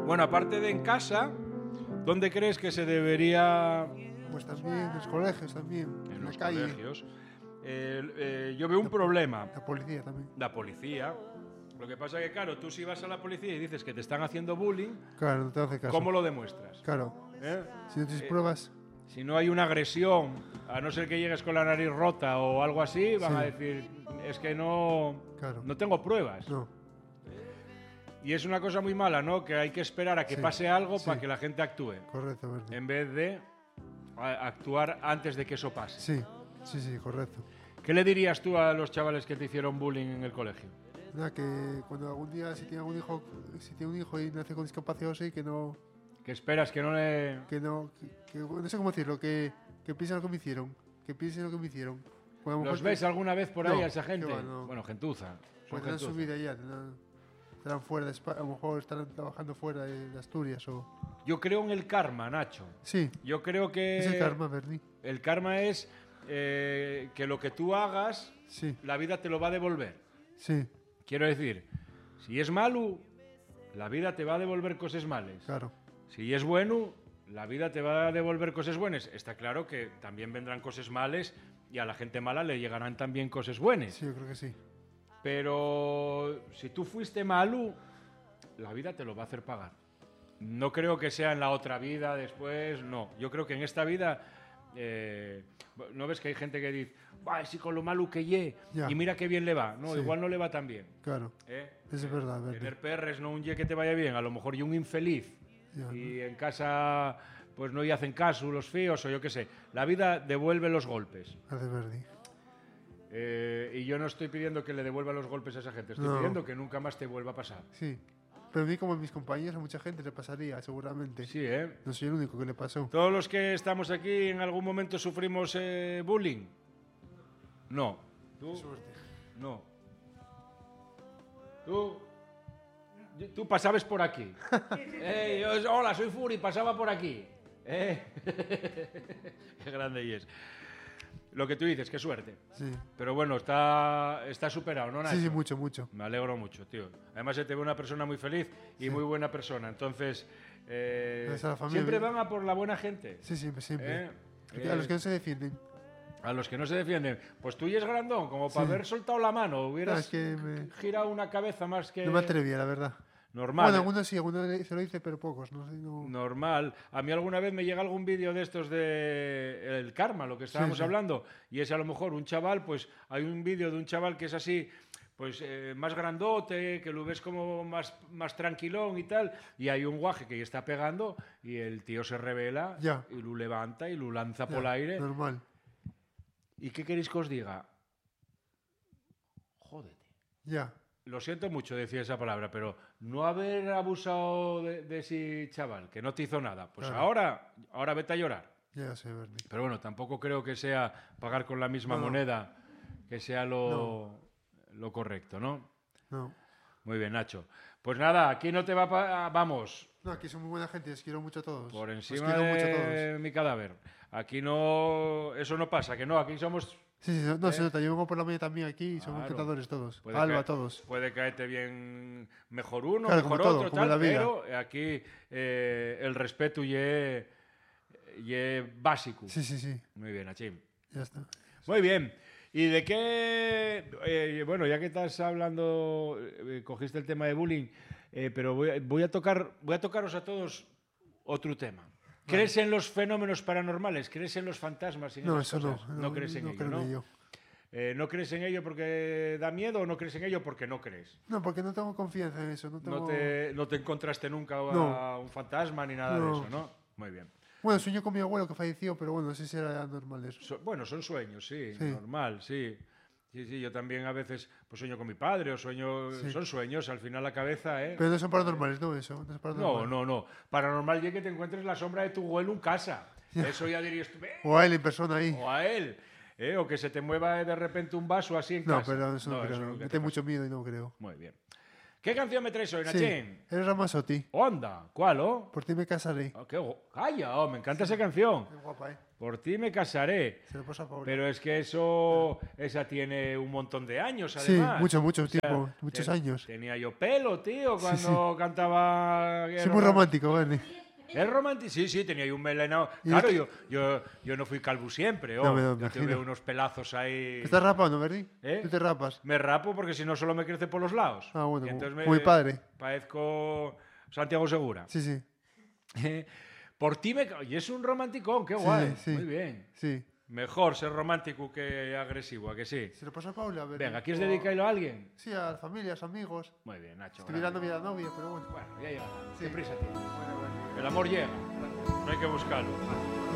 Bueno, aparte de en casa, ¿dónde crees que se debería...? Pues también en los colegios, también, En la los calle. colegios. Yo veo un problema. La policía también. La policía. Lo que pasa es que, claro, tú si vas a la policía y dices que te están haciendo bullying, Claro, no te hace caso. ¿cómo lo demuestras? Claro. ¿Eh? Si no tienes pruebas. Si no hay una agresión, a no ser que llegues con la nariz rota o algo así, van Sí. a decir, es que no, Claro. no tengo pruebas. No. Y es una cosa muy mala, ¿no? Que hay que esperar a que Sí. pase algo Sí. para que la gente actúe, Correcto, Bernie. en vez de actuar antes de que eso pase. Sí, sí, sí, correcto. ¿Qué le dirías tú a los chavales que te hicieron bullying en el colegio? Nada, que cuando algún día, si tiene un hijo y nace con discapacidad o así, que no, Que esperas que no le... no sé cómo decirlo, que piensen lo que me hicieron, que piensen lo que me hicieron. Pues a lo ¿Los mejor ves alguna vez por ahí No, a esa gente? que va, no. Bueno, gentuza. Son pues tendrán su gentuza. vida ya, estarán fuera de España, a lo mejor estarán trabajando fuera de Asturias o... Yo creo en el karma, Nacho. Sí, Yo creo que... es el karma, Bernie. El karma es que lo que tú hagas, Sí, la vida te lo va a devolver. sí, Quiero decir, si es malo, la vida te va a devolver cosas malas. claro. Si es bueno, la vida te va a devolver cosas buenas. Está claro que también vendrán cosas malas y a la gente mala le llegarán también cosas buenas. Sí, yo creo que sí. Pero si tú fuiste malo, la vida te lo va a hacer pagar. No creo que sea en la otra vida después, no. Yo creo que en esta vida... ¿no ves que hay gente que dice, "Buah, sí, con lo malo que ye, Ya. y mira qué bien le va"? No, Sí. igual no le va tan bien. Claro, eso es verdad, Bernie. Tener perres no un ye que te vaya bien, a lo mejor y un infeliz. Ya, Y en casa pues no y hacen caso los feos o yo qué sé. La vida devuelve los golpes. Gracias, Bernie. Y yo no estoy pidiendo que le devuelva los golpes a esa gente, estoy No. pidiendo que nunca más te vuelva a pasar. Sí. Pero a mí, como a mis compañeros, a mucha gente le pasaría, seguramente. Sí, ¿eh? No soy el único que le pasó. ¿Todos los que estamos aquí en algún momento sufrimos bullying? No. ¿Tú? Suerte. No. Tú pasabas por aquí. Hola, soy Furi, pasaba por aquí. Qué grande y es. Lo que tú dices, qué suerte. Sí. Pero bueno, está superado, ¿no, Nacho? Sí, sí, mucho, mucho. Me alegro mucho, tío. Además, se te ve una persona muy feliz y muy buena persona. Entonces, Gracias a la familia. siempre van a por la buena gente. Sí, siempre, siempre. ¿Eh? A los que no se defienden. A los que no se defienden. Pues tú y es grandón, como para Sí. haber soltado la mano. Hubieras Es que girado una cabeza más que... no me atrevía, la verdad. Normal. Bueno, algunos sí, algunos se lo dice, pero pocos. No sé, no... Normal. A mí alguna vez me llega algún vídeo de estos de el karma, lo que estábamos Sí. hablando, y es a lo mejor un chaval, pues hay un vídeo de un chaval que es así, pues más grandote, que lo ves como más tranquilón y tal, y hay un guaje que ya está pegando y el tío se revela Ya. y lo levanta y lo lanza Ya, por el aire. Normal. ¿Y qué queréis que os diga? Jódete. Ya. Lo siento mucho decir esa palabra, pero no haber abusado de ese chaval, que no te hizo nada. Pues Claro. ahora vete a llorar. Ya sé, Bernie. Pero bueno, tampoco creo que sea pagar con la misma No. moneda, que sea lo correcto, ¿no? No. Muy bien, Nacho. Pues nada, aquí no te va vamos, No, aquí son muy buena gente, os quiero mucho a todos. por Os encima quiero mucho a de todos. mi cadáver. Aquí no, eso no pasa, que no, aquí somos... Sí, sí, no, se nota. Yo vengo por la mañana también aquí y son Claro. encantadores todos. Puede Alba, caer- todos. Puede caerte bien mejor uno, Claro, mejor como todo, otro, como en tal, la vida. pero aquí el respeto y básico. Sí, sí, sí. Muy bien, Achim. Ya está. Muy bien. ¿Y de qué? Bueno, ya que estás hablando, cogiste el tema de bullying, pero voy a tocaros a todos otro tema. ¿Crees en los fenómenos paranormales? ¿Crees en los fantasmas? Y en No, esas eso cosas? no. No crees en ello, creo ¿no? en ello. ¿No crees en ello porque da miedo o no crees en ello porque no crees? No, porque no tengo confianza en eso. No tengo... No te encontraste nunca a No. un fantasma ni nada de No. eso, ¿no? Muy bien. Bueno, sueño con mi abuelo que falleció, pero bueno, no sé si era normal eso. Bueno, son sueños, sí, Sí. normal, sí. Sí, sí, yo también a veces pues sueño con mi padre o sueño... Sí. Son sueños, al final la cabeza, ¿eh? Pero no son paranormales, ¿no? Eso. No es No, paranormal. no. Paranormal es que te encuentres la sombra de tu abuelo en casa. Eso ya dirías tú, O a él en persona ahí. o a él. O que se te mueva de repente un vaso así en No, casa. pero eso no creo. nunca Me te mete pasa. mucho miedo y no creo. Muy bien. ¿Qué canción me traes hoy, Sí, Nachín? eres Ramazotti. Onda, ¿cuál, oh? Por ti me casaré. Calla, me encanta esa canción. Es guapa, ¿eh? Por ti me casaré. Se lo pasa a Paula. Pero es que esa tiene un montón de años, Sí, además. mucho O sea, tiempo, muchos años. Tenía yo pelo, tío, Sí, cuando cantaba... Sí, muy romántico, Bernie. ¿Es romántico? Sí, sí, tenía yo un melenao. Y Claro, es yo no fui calvo siempre. No, me Yo tuve imagino. unos pelazos ahí. ¿Te estás rapando, Bernie? ¿Eh? ¿Tú te rapas? Me rapo porque si no solo me crece por los lados. Ah, bueno, Y entonces como mi padre. Parezco Santiago Segura. Sí, sí. Por ti y es un romanticón, qué Sí, guay. sí. Muy bien. Sí. Mejor ser romántico que agresivo, ¿a que sí? Se lo pasa a Paula, Bernie. Venga, ¿quieres O- dedicarlo a alguien? Sí, a la familia, a los amigos. Muy bien, Nacho. Estoy mirando a la novia, pero bueno. Bueno, ya llega. Sí. ¿Qué prisa tienes? Bueno, Bernie. El amor llega. No hay que buscarlo.